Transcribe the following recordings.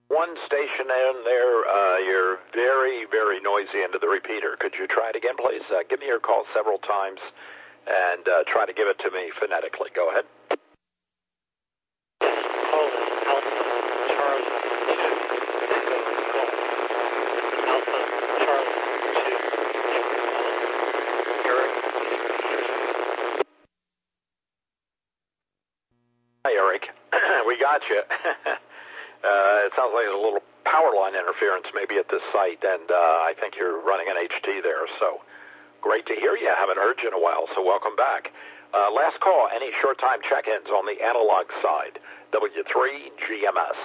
One station in there, you're very, very noisy into the repeater. Could you try it again, please? Give me your call several times and try to give it to me phonetically. Go ahead. Hi, Eric. We got you. It sounds like there's a little power line interference maybe at this site, and I think you're running an HT there. So great to hear you. Haven't heard you in a while, so welcome back. Last call, any short-time check-ins on the analog side, W3 GMS.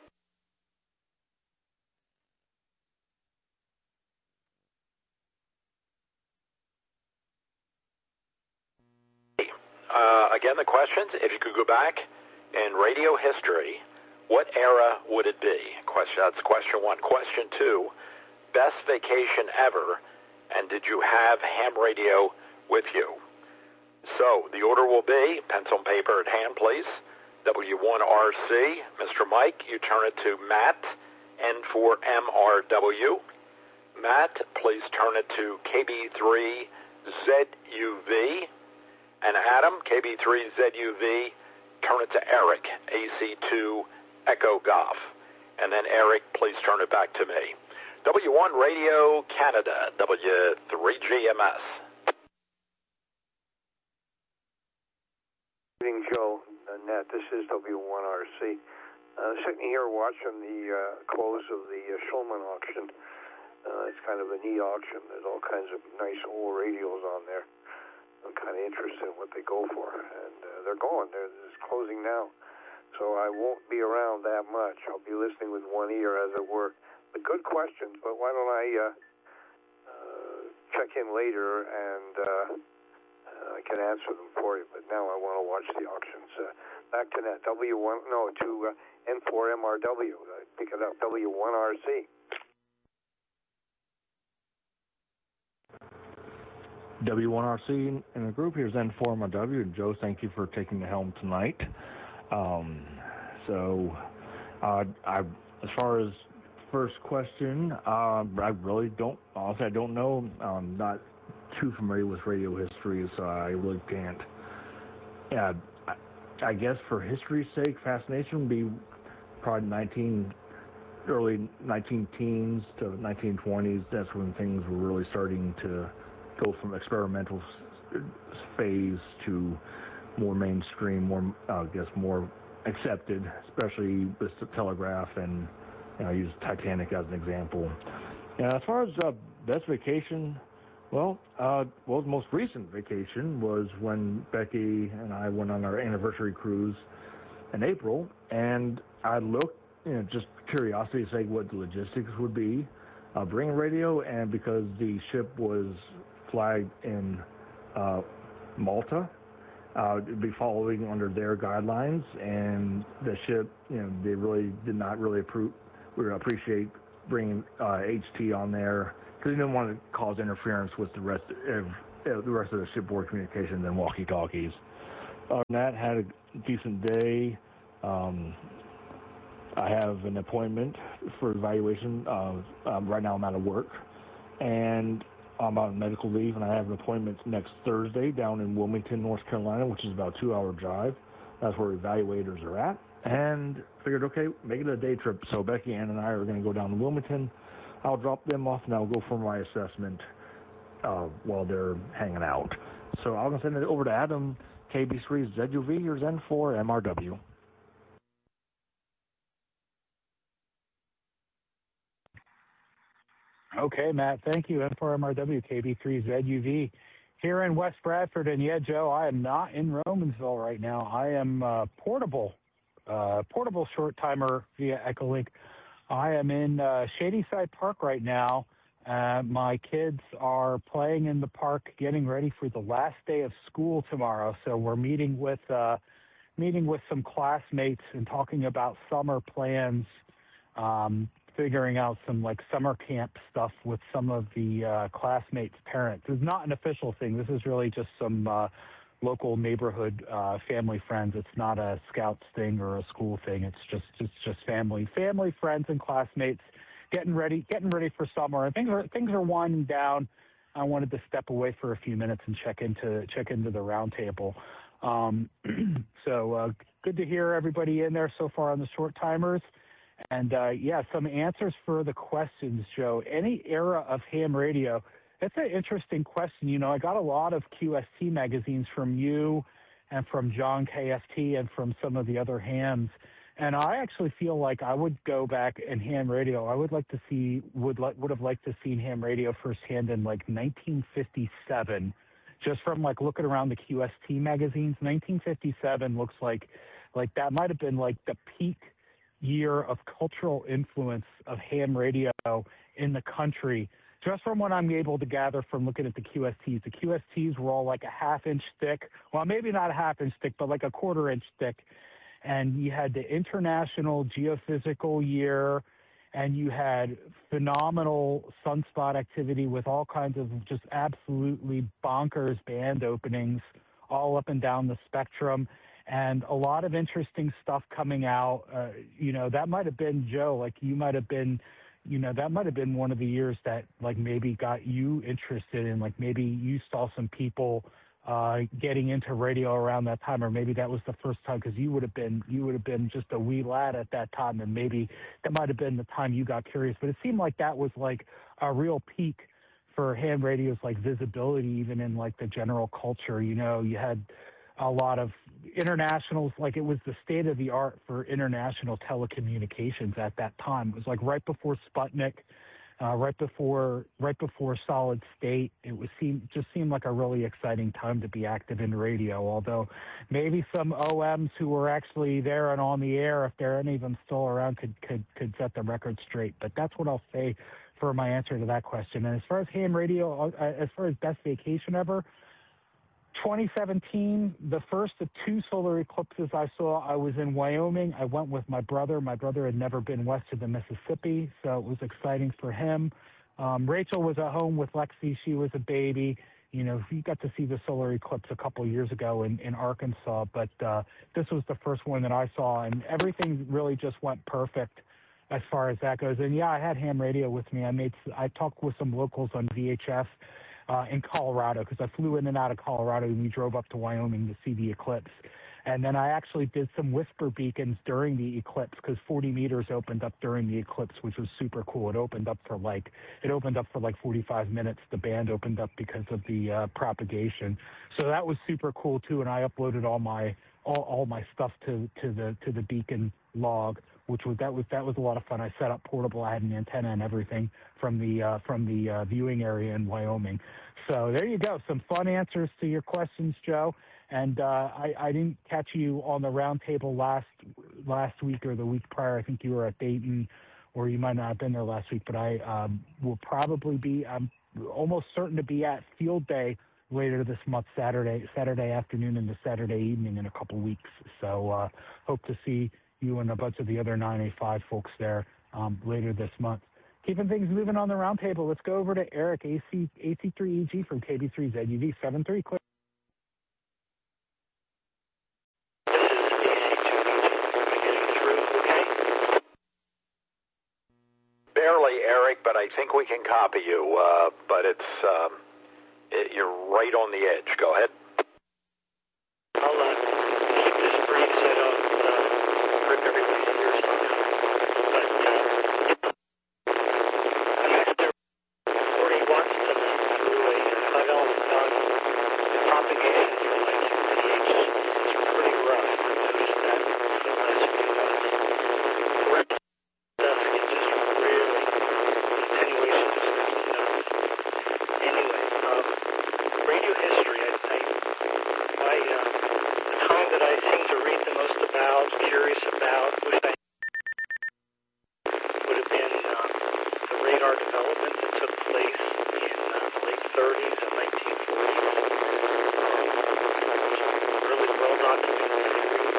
Again, the questions, if you could go back in radio history, what era would it be? That's question one. Question two, best vacation ever, and did you have ham radio with you? So the order will be, pencil and paper at hand, please. W1RC, Mr. Mike, you turn it to Matt, N4MRW. Matt, please turn it to KB3ZUV. And Adam, KB3ZUV, turn it to Eric, AC2 Echo Golf. And then Eric, please turn it back to me. W1 Radio Canada, W3GMS. Good evening, Joe. Nat, this is W1RC. Sitting here watching the close of the Schulman auction. It's kind of a neat auction. There's all kinds of nice old radios on there. I'm kind of interested in what they go for, and they're going. It's closing now, so I won't be around that much. I'll be listening with one ear, as it were. But good questions, but why don't I check in later, and I can answer them for you. But now I want to watch the auctions. Back to that to N4MRW. Pick it up, W1RC. W1RC in the group. Here's N4MRW. And Joe, thank you for taking the helm tonight. As far as first question, I really don't, honestly, I don't know. I'm not too familiar with radio history, so I really can't. Yeah, I guess for history's sake, fascination would be probably early 19 teens to 1920s. That's when things were really starting to go from experimental phase to more mainstream, more accepted, especially with the telegraph, and I use Titanic as an example. And as far as best vacation, the most recent vacation was when Becky and I went on our anniversary cruise in April, and I looked, just curiosity's sake, what the logistics would be, bringing radio, and because the ship was flagged in Malta, it'd be following under their guidelines, and the ship, they really did not really appreciate bringing HT on there because they didn't want to cause interference with the rest of the shipboard communication and walkie-talkies. Other than that, had a decent day. I have an appointment for evaluation. Right now I'm out of work, and I'm on medical leave, and I have an appointment next Thursday down in Wilmington, North Carolina, which is about a 2-hour drive. That's where evaluators are at. And figured, okay, make it a day trip. So Becky Ann and I are going to go down to Wilmington. I'll drop them off, and I'll go for my assessment while they're hanging out. So I'm going to send it over to Adam, KB3ZUV, or N4MRW. Okay, Matt, thank you. N4MRW, KB3ZUV. Here in West Bradford, and yeah, Joe, I am not in Romansville right now. I am portable short-timer via Echolink. I am in Shadyside Park right now. My kids are playing in the park, getting ready for the last day of school tomorrow. So we're meeting with some classmates and talking about summer plans, figuring out some summer camp stuff with some of the classmates' parents. It's not an official thing. This is really just some local neighborhood family friends. It's not a Scouts thing or a school thing. It's just family, friends, and classmates getting ready for summer. And things are winding down. I wanted to step away for a few minutes and check into the roundtable. So good to hear everybody in there so far on the short timers. And some answers for the questions, Joe. Any era of ham radio? That's an interesting question. You know, I got a lot of QST magazines from you and from John KST and from some of the other hams. And I actually feel like I would go back and ham radio. I would have liked to seen ham radio firsthand in like 1957. Just from like looking around the QST magazines, 1957 looks like that might have been like the peak year of cultural influence of ham radio in the country. Just from what I'm able to gather from looking at the QSTs. The QSTs were all like a half-inch thick. Well, maybe not a half-inch thick, but like a quarter-inch thick. And you had the International Geophysical Year, and you had phenomenal sunspot activity with all kinds of just absolutely bonkers band openings all up and down the spectrum, and a lot of interesting stuff coming out. That might have been, Joe, like you might have been, that might have been one of the years that like maybe got you interested in, like maybe you saw some people getting into radio around that time, or maybe that was the first time because you would have been just a wee lad at that time, and maybe that might have been the time you got curious. But it seemed like that was like a real peak for ham radio's like visibility, even in like the general culture. You know, you had a lot of internationals, like it was the state of the art for international telecommunications at that time. It was like right before Sputnik. Right before Solid State. It seemed like a really exciting time to be active in radio, although maybe some OMs who were actually there and on the air, if there are any of them still around, could set the record straight. But that's what I'll say for my answer to that question. And as far as ham radio, as far as best vacation ever, 2017, the first of two solar eclipses I saw, I was in Wyoming. I went with my brother. My brother had never been west of the Mississippi, so it was exciting for him. Rachel was at home with Lexi. She was a baby. You know, he got to see the solar eclipse a couple years ago in Arkansas, but this was the first one that I saw, and everything really just went perfect as far as that goes. And, yeah, I had ham radio with me. I talked with some locals on VHF. In Colorado, because I flew in and out of Colorado, and we drove up to Wyoming to see the eclipse. And then I actually did some whisper beacons during the eclipse, because 40 meters opened up during the eclipse, which was super cool. It opened up for like 45 minutes. The band opened up because of the propagation. So that was super cool too. And I uploaded all my stuff to the beacon log, which was a lot of fun. I set up portable. I had an antenna and everything from the viewing area in Wyoming. So there you go. Some fun answers to your questions, Joe. And I didn't catch you on the roundtable last week or the week prior. I think you were at Dayton, or you might not have been there last week. But I will probably be. I'm almost certain to be at Field Day later this month, Saturday afternoon into Saturday evening in a couple weeks. So hope to see you and a bunch of the other 9A5 folks there later this month. Keeping things moving on the roundtable, let's go over to Eric, AC3EG from KB3ZUV 73. Click. This is AC2EG. Am I getting through okay? Barely, Eric, but I think we can copy you. But you're right on the edge. Go ahead. I'll keep this brief so I don't rip everybody's ears out. But I'm actually recording watts to through a 5-element gun. The propagation through my QTH is pretty rough. I've noticed that in the last few months. The rest of the stuff is just really attenuation just goes nuts. Anyway, radio history, the time that I seem to read the most about, curious about, wish I would have been the radar development.